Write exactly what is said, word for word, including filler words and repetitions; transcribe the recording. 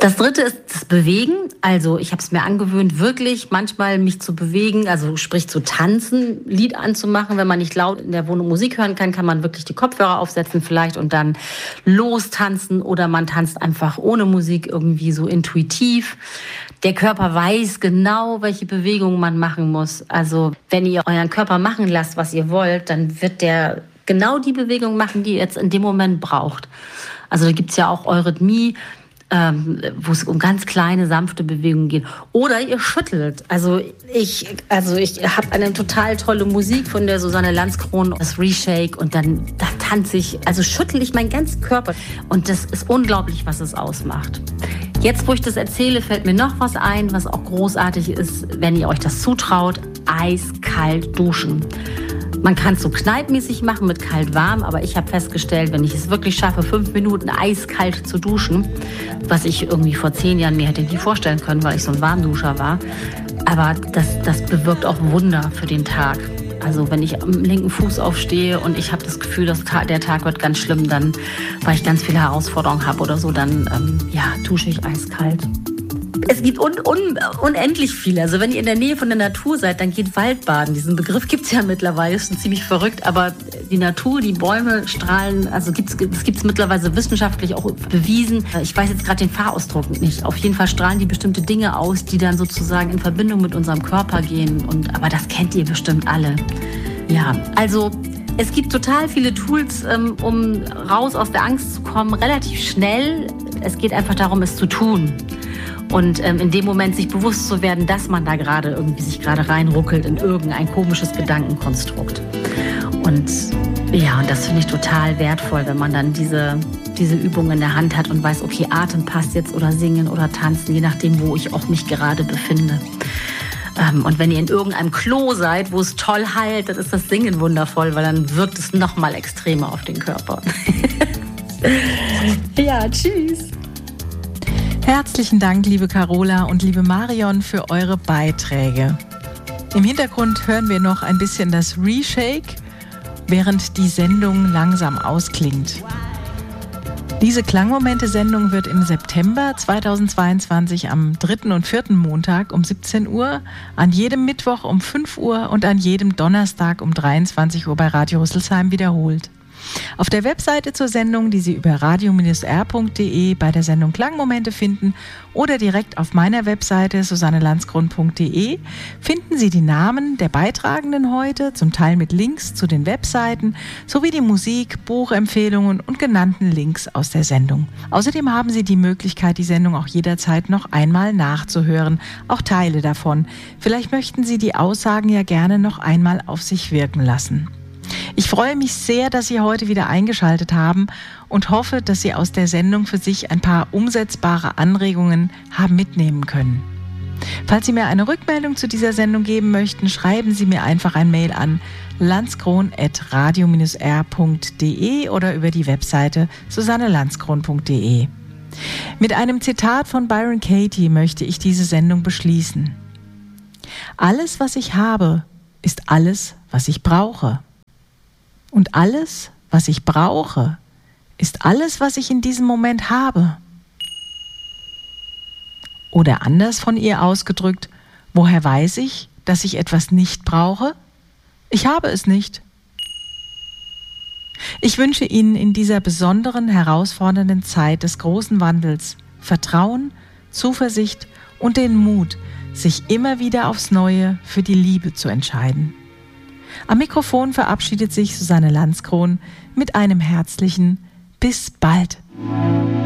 Das dritte ist das Bewegen. Also ich habe es mir angewöhnt, wirklich manchmal mich zu bewegen, also sprich zu tanzen, Lied anzumachen. Wenn man nicht laut in der Wohnung Musik hören kann, kann man wirklich die Kopfhörer aufsetzen vielleicht und dann lostanzen oder man tanzt einfach ohne Musik irgendwie so intuitiv. Der Körper weiß genau, welche Bewegungen man machen muss. Also wenn ihr euren Körper machen lasst, was ihr wollt, dann wird der genau die Bewegung machen, die ihr jetzt in dem Moment braucht. Also da gibt's ja auch Eurythmie, Ähm, wo es um ganz kleine, sanfte Bewegungen geht. Oder ihr schüttelt. Also ich, also ich habe eine total tolle Musik von der Susanne Landskron, das Reshake, und dann da tanze ich, also schüttel ich meinen ganzen Körper. Und das ist unglaublich, was es ausmacht. Jetzt, wo ich das erzähle, fällt mir noch was ein, was auch großartig ist, wenn ihr euch das zutraut: eiskalt duschen. Man kann es so kneippmäßig machen mit kalt-warm, aber ich habe festgestellt, wenn ich es wirklich schaffe, fünf Minuten eiskalt zu duschen, was ich irgendwie vor zehn Jahren mir hätte nie vorstellen können, weil ich so ein Warmduscher war, aber das, das bewirkt auch Wunder für den Tag. Also wenn ich am linken Fuß aufstehe und ich habe das Gefühl, dass der Tag wird ganz schlimm, dann, weil ich ganz viele Herausforderungen habe oder so, dann ähm, ja, dusche ich eiskalt. Es gibt un, un, unendlich viele. Also wenn ihr in der Nähe von der Natur seid, dann geht Waldbaden. Diesen Begriff gibt es ja mittlerweile, ist schon ziemlich verrückt, aber die Natur, die Bäume strahlen, also gibt's, das gibt es mittlerweile wissenschaftlich auch bewiesen. Ich weiß jetzt gerade den Fachausdruck nicht. Auf jeden Fall strahlen die bestimmte Dinge aus, die dann sozusagen in Verbindung mit unserem Körper gehen. Und, aber das kennt ihr bestimmt alle. Ja, also es gibt total viele Tools, um raus aus der Angst zu kommen, relativ schnell. Es geht einfach darum, es zu tun. Und ähm, in dem Moment sich bewusst zu werden, dass man da gerade irgendwie sich gerade reinruckelt in irgendein komisches Gedankenkonstrukt. Und ja, und das finde ich total wertvoll, wenn man dann diese, diese Übung in der Hand hat und weiß, okay, Atem passt jetzt oder singen oder tanzen, je nachdem, wo ich auch mich gerade befinde. Ähm, und wenn ihr in irgendeinem Klo seid, wo es toll heilt, dann ist das Singen wundervoll, weil dann wirkt es noch mal extremer auf den Körper. Ja, tschüss. Herzlichen Dank, liebe Carola und liebe Marion, für eure Beiträge. Im Hintergrund hören wir noch ein bisschen das Reshake, während die Sendung langsam ausklingt. Diese Klangmomente-Sendung wird im September zweitausendzweiundzwanzig am dritten und vierten Montag um siebzehn Uhr, an jedem Mittwoch um fünf Uhr und an jedem Donnerstag um dreiundzwanzig Uhr bei Radio Rüsselsheim wiederholt. Auf der Webseite zur Sendung, die Sie über radio Bindestrich r punkt de bei der Sendung Klangmomente finden, oder direkt auf meiner Webseite susanne landskron punkt de, finden Sie die Namen der Beitragenden heute, zum Teil mit Links zu den Webseiten, sowie die Musik, Buchempfehlungen und genannten Links aus der Sendung. Außerdem haben Sie die Möglichkeit, die Sendung auch jederzeit noch einmal nachzuhören, auch Teile davon. Vielleicht möchten Sie die Aussagen ja gerne noch einmal auf sich wirken lassen. Ich freue mich sehr, dass Sie heute wieder eingeschaltet haben und hoffe, dass Sie aus der Sendung für sich ein paar umsetzbare Anregungen haben mitnehmen können. Falls Sie mir eine Rückmeldung zu dieser Sendung geben möchten, schreiben Sie mir einfach ein Mail an landskron at radio Bindestrich r punkt de oder über die Webseite susanne landskron punkt de. Mit einem Zitat von Byron Katie möchte ich diese Sendung beschließen. Alles, was ich habe, ist alles, was ich brauche. Und alles, was ich brauche, ist alles, was ich in diesem Moment habe. Oder anders von ihr ausgedrückt, woher weiß ich, dass ich etwas nicht brauche? Ich habe es nicht. Ich wünsche Ihnen in dieser besonderen, herausfordernden Zeit des großen Wandels Vertrauen, Zuversicht und den Mut, sich immer wieder aufs Neue für die Liebe zu entscheiden. Am Mikrofon verabschiedet sich Susanne Landskron mit einem herzlichen Bis bald.